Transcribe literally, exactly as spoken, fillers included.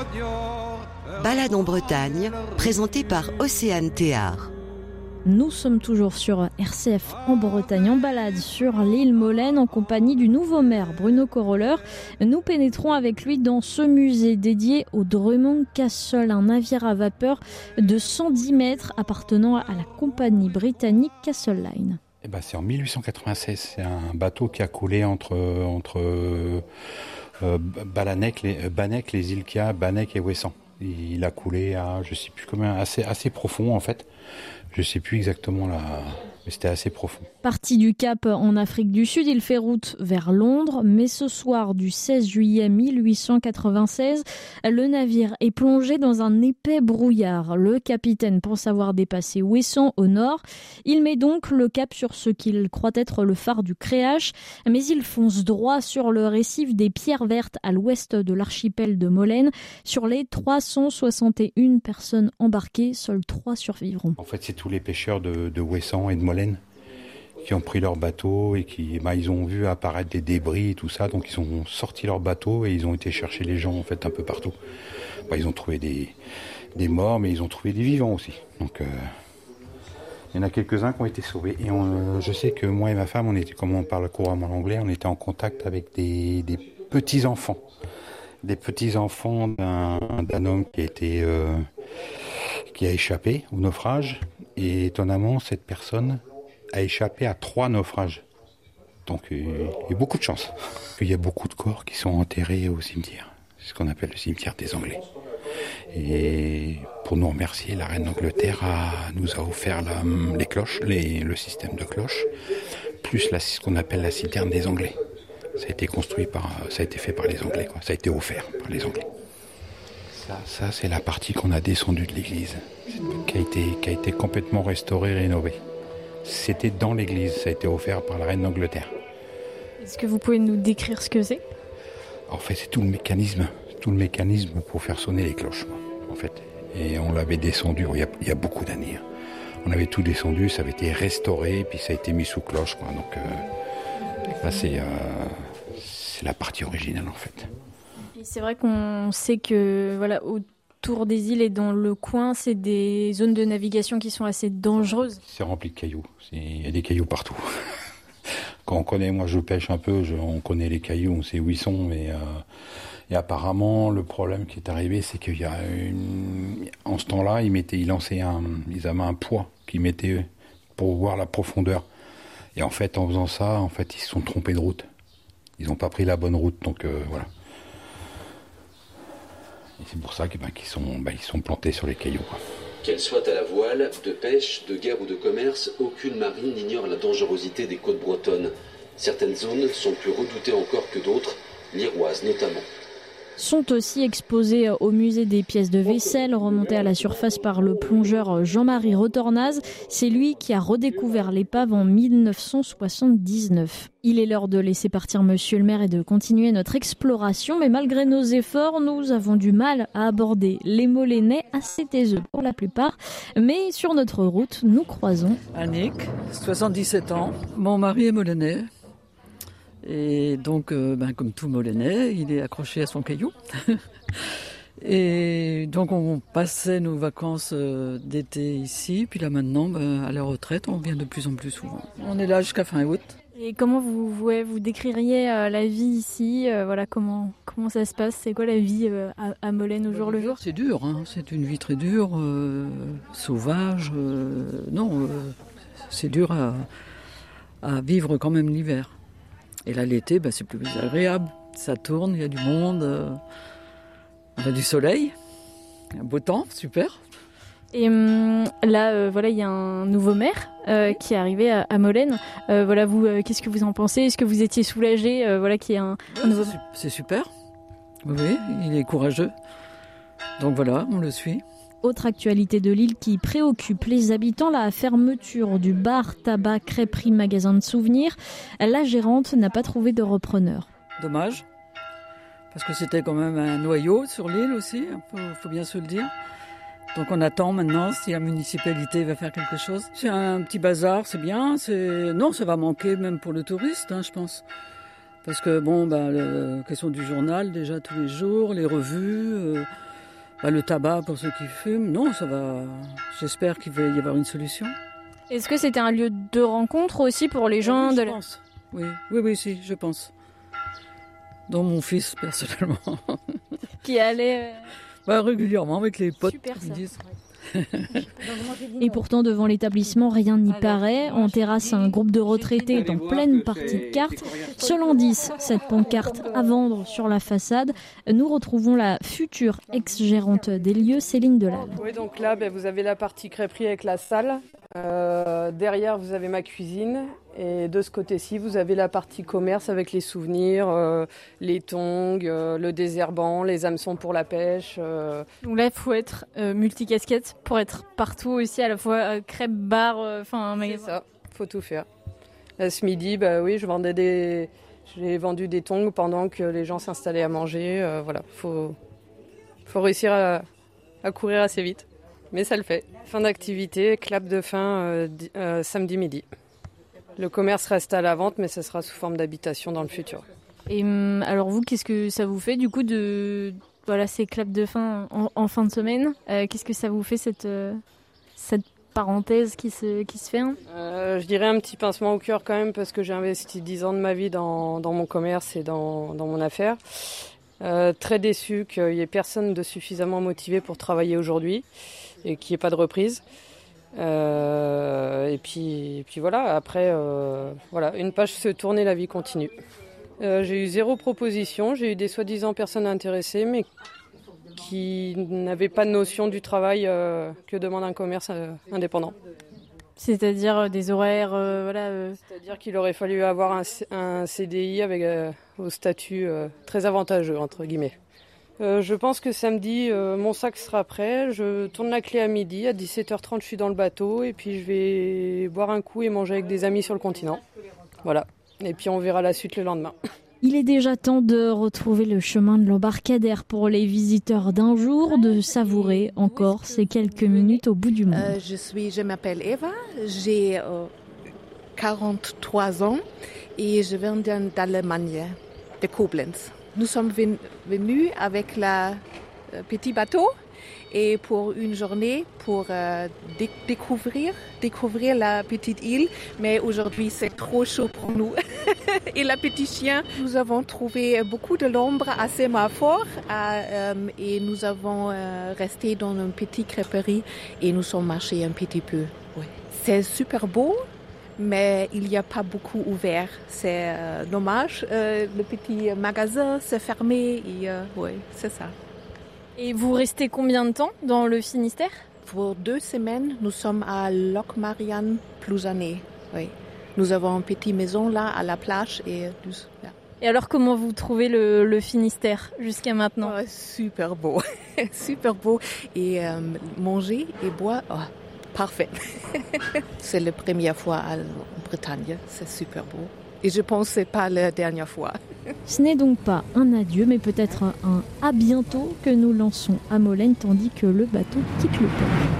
Balade en Bretagne, présentée par Océane Théard. Nous sommes toujours sur R C F en Bretagne, en balade sur l'île Molène en compagnie du nouveau maire Bruno Coroller. Nous pénétrons avec lui dans ce musée dédié au Drummond Castle, un navire à vapeur de cent dix mètres appartenant à la compagnie britannique Castle Line. Eh ben, c'est en mille huit cent quatre-vingt-seize, c'est un bateau qui a coulé entre, entre euh, Balanec, les, Banec, les îles Kia, Banec et Ouessant. Il a coulé à, je sais plus combien, assez, assez profond en fait. Je sais plus exactement là, mais c'était assez profond. Parti du Cap en Afrique du Sud, il fait route vers Londres, mais ce soir du seize juillet mille huit cent quatre-vingt-seize, le navire est plongé dans un épais brouillard. Le capitaine pense avoir dépassé Ouessant au nord. Il met donc le cap sur ce qu'il croit être le phare du Créache, mais il fonce droit sur le récif des Pierres Vertes à l'ouest de l'archipel de Molène. Sur les trois cent soixante et une personnes embarquées, seuls trois survivront. En fait, c'est tous les pêcheurs de, de Ouessant et de Molène qui ont pris leur bateau et qui, bah, ils ont vu apparaître des débris et tout ça, donc ils ont sorti leur bateau et ils ont été chercher les gens en fait un peu partout. Bah, ils ont trouvé des, des morts, mais ils ont trouvé des vivants aussi. Donc euh, il y en a quelques-uns qui ont été sauvés. Et on, euh, je sais que moi et ma femme, on était, comme on parle couramment l'anglais, on était en contact avec des, des petits enfants, des petits enfants d'un, d'un homme qui a été, euh, qui a échappé au naufrage. Et étonnamment, cette personne a échappé à trois naufrages. Donc il y a beaucoup de chance. Il y a beaucoup de corps qui sont enterrés au cimetière. C'est ce qu'on appelle le cimetière des Anglais. Et pour nous remercier, la reine d'Angleterre a, nous a offert la, les cloches, les, le système de cloches, plus la, ce qu'on appelle la citerne des Anglais. Ça a été construit par, ça a été fait par les Anglais, quoi. Ça a été offert par les Anglais. Ça, ça c'est la partie qu'on a descendue de l'église, qui a été, qui a été complètement restaurée, rénovée. C'était dans l'église, ça a été offert par la reine d'Angleterre. Est-ce que vous pouvez nous décrire ce que c'est ? En fait, c'est tout le mécanisme, tout le mécanisme pour faire sonner les cloches, en fait. Et on l'avait descendu, il y a, il y a beaucoup d'années. On avait tout descendu, ça avait été restauré, puis ça a été mis sous cloche, quoi. Donc euh, là, c'est, euh, c'est la partie originale, en fait. Et c'est vrai qu'on sait que, voilà, au Tour des îles et dans le coin, c'est des zones de navigation qui sont assez dangereuses. C'est rempli de cailloux, il y a des cailloux partout. Quand on connaît, moi je pêche un peu, je, on connaît les cailloux, on sait où ils sont, mais euh, et apparemment le problème qui est arrivé, c'est qu'il y a une, en ce temps-là, ils mettaient, ils lançaient un, ils avaient un poids qu'ils mettaient pour voir la profondeur. Et en fait, en faisant ça, en fait, ils se sont trompés de route. Ils n'ont pas pris la bonne route, donc euh, voilà. Et c'est pour ça qu'ils ben, qu'ils sont, ben, ils sont plantés sur les cailloux. Qu'elle soit à la voile, de pêche, de guerre ou de commerce, aucune marine n'ignore la dangerosité des côtes bretonnes. Certaines zones sont plus redoutées encore que d'autres, l'Iroise notamment. Sont aussi exposés au musée des pièces de vaisselle, remontées à la surface par le plongeur Jean-Marie Retornaz. C'est lui qui a redécouvert l'épave en mille neuf cent soixante-dix-neuf. Il est l'heure de laisser partir monsieur le maire et de continuer notre exploration, mais malgré nos efforts, nous avons du mal à aborder les Molénais, assez taiseux pour la plupart. Mais sur notre route, nous croisons Annick, soixante-dix-sept ans, mon mari est molénais. Et donc, euh, ben, comme tout Molénais, il est accroché à son caillou. Et donc, on passait nos vacances euh, d'été ici. Puis là, maintenant, ben, à la retraite, on vient de plus en plus souvent. On est là jusqu'à fin août. Et comment vous, vous, vous décririez euh, la vie ici euh, voilà, comment, comment ça se passe ? C'est quoi la vie euh, à, à Molène au jour le jour ? C'est dur, hein. C'est une vie très dure, euh, sauvage. Euh, non, euh, c'est dur à, à vivre quand même l'hiver. Et là, l'été, bah, c'est plus agréable. Ça tourne, il y a du monde. Euh, on a du soleil, un beau temps, super. Et hum, là, euh, voilà, il y a un nouveau maire euh, qui est arrivé à, à Molène. Euh, voilà, vous, euh, qu'est-ce que vous en pensez ? Est-ce que vous étiez soulagé euh, voilà, qu'il y ait un, un nouveau maire ? C'est super. Oui, il est courageux. Donc voilà, on le suit. Autre actualité de l'île qui préoccupe les habitants, la fermeture du bar, tabac, crêperie, magasin de souvenirs. La gérante n'a pas trouvé de repreneur. Dommage, parce que c'était quand même un noyau sur l'île aussi, il faut bien se le dire. Donc on attend maintenant si la municipalité va faire quelque chose. C'est un petit bazar, c'est bien. C'est... Non, ça va manquer même pour le touriste, hein, je pense. Parce que bon, bah, la question du journal, déjà tous les jours, les revues... Euh... Bah, le tabac pour ceux qui fument, non, ça va. J'espère qu'il va y avoir une solution. Est-ce que c'était un lieu de rencontre aussi pour les gens oui, de je la... pense. Oui, oui, oui, si, je pense. Dont mon fils, personnellement. qui allait... Euh... Bah, régulièrement avec les potes. Super, ils ça. disent. Et pourtant, devant l'établissement, rien n'y paraît. En terrasse, un groupe de retraités est en pleine partie de cartes. Solandis, cette pancarte à vendre sur la façade. Nous retrouvons la future ex-gérante des lieux, Céline Delal. Oui, donc là, ben, vous avez la partie crêperie avec la salle. Euh, derrière, vous avez ma cuisine. Et de ce côté-ci, vous avez la partie commerce avec les souvenirs, euh, les tongs, euh, le désherbant, les hameçons pour la pêche. Euh. Donc là, il faut être euh, multicasquette pour être partout aussi, à la fois euh, crêpe, bar, enfin euh, un magasin. C'est ça, faut tout faire. Là, ce midi, bah oui, je vendais des, j'ai vendu des tongs pendant que les gens s'installaient à manger. Euh, voilà, faut, faut réussir à, à courir assez vite, mais ça le fait. Fin d'activité, clap de fin euh, euh, samedi midi. Le commerce reste à la vente, mais ce sera sous forme d'habitation dans le futur. Et alors vous, qu'est-ce que ça vous fait du coup de voilà ces claps de fin en, en fin de semaine euh, Qu'est-ce que ça vous fait cette euh, cette parenthèse qui se qui se ferme euh, Je dirais un petit pincement au cœur quand même parce que j'ai investi dix ans de ma vie dans dans mon commerce et dans dans mon affaire. Euh, très déçu qu'il y ait personne de suffisamment motivé pour travailler aujourd'hui et qu'il n'y ait pas de reprise. Euh, et puis, et puis voilà, après, euh, voilà, une page se tourne et la vie continue. Euh, j'ai eu zéro proposition, j'ai eu des soi-disant personnes intéressées, mais qui n'avaient pas de notion du travail euh, que demande un commerce euh, indépendant. C'est-à-dire euh, des horaires, euh, voilà. Euh... C'est-à-dire qu'il aurait fallu avoir un, un C D I avec euh, au statut euh, très avantageux entre guillemets. Euh, je pense que samedi, euh, mon sac sera prêt. Je tourne la clé à midi. À dix-sept heures trente, je suis dans le bateau. Et puis, je vais boire un coup et manger avec des amis sur le continent. Voilà. Et puis, on verra la suite le lendemain. Il est déjà temps de retrouver le chemin de l'embarcadère pour les visiteurs d'un jour, de savourer encore ces quelques minutes au bout du monde. Euh, je suis, je m'appelle Eva. J'ai euh, quarante-trois ans et je viens d'Allemagne, de Koblenz. Nous sommes venus avec le euh, petit bateau et pour une journée pour euh, dé- découvrir, découvrir la petite île. Mais aujourd'hui, c'est trop chaud pour nous. Et le petit chien, nous avons trouvé beaucoup de l'ombre à sémaphore euh, et nous avons euh, resté dans une petite crêperie et nous sommes marchés un petit peu. Ouais. C'est super beau. Mais il n'y a pas beaucoup ouvert. C'est euh, dommage. Euh, le petit magasin s'est fermé. Et, euh, oui, c'est ça. Et vous restez combien de temps dans le Finistère ? Pour deux semaines, nous sommes à Locmarian, Plouzané. Oui. Nous avons une petite maison là, à la plage. Et, là. Et alors, comment vous trouvez le, le Finistère jusqu'à maintenant ? Oh, super beau. Super beau. Et euh, manger et boire... Oh. Parfait. C'est la première fois en Bretagne. C'est super beau. Et je pense que ce n'est pas la dernière fois. Ce n'est donc pas un adieu, mais peut-être un à bientôt que nous lançons à Molène, tandis que le bateau quitte le port.